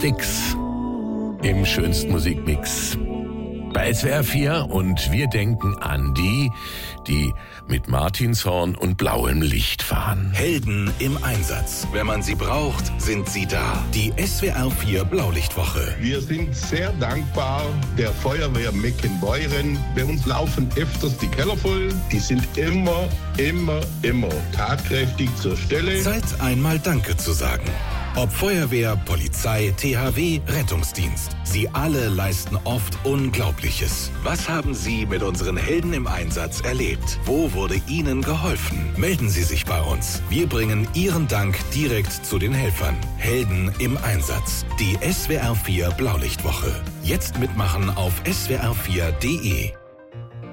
Styx im schönsten Musikmix bei SWR 4 und wir denken an die mit Martinshorn und blauem Licht fahren. Helden im Einsatz. Wenn man sie braucht, sind sie da. Die SWR 4 Blaulichtwoche. Wir sind sehr dankbar der Feuerwehr Meckenbeuren. Bei uns laufen öfters die Keller voll. Die sind immer tatkräftig zur Stelle. Zeit einmal Danke zu sagen. Ob Feuerwehr, Polizei, THW, Rettungsdienst. Sie alle leisten oft Unglaubliches. Was haben Sie mit unseren Helden im Einsatz erlebt? Wo wurde Ihnen geholfen? Melden Sie sich bei uns. Wir bringen Ihren Dank direkt zu den Helfern. Helden im Einsatz. Die SWR 4 Blaulichtwoche. Jetzt mitmachen auf swr4.de.